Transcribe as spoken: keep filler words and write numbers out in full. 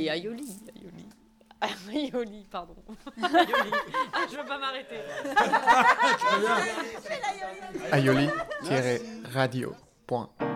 aioli, aioli. Aioli, pardon. Aioli. Ah, je veux pas m'arrêter. aioli tiret radio point